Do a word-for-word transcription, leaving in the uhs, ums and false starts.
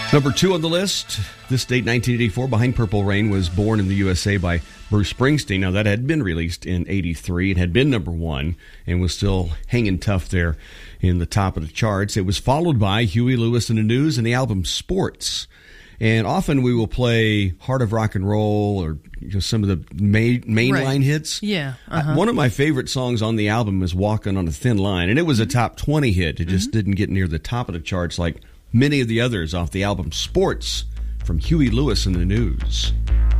Number two on the list, this date, nineteen eighty-four, Behind Purple Rain was Born in the U S A by Bruce Springsteen. Now, that had been released in eighty-three. It had been number one and was still hanging tough there in the top of the charts. It was followed by Huey Lewis and the News and the album Sports. And often we will play Heart of Rock and Roll or just some of the main, mainline right. hits. Yeah. Uh-huh. One of my favorite songs on the album is Walking on a Thin Line, and it was a top twenty hit. It just mm-hmm. didn't get near the top of the charts like many of the others off the album Sports from Huey Lewis and the News.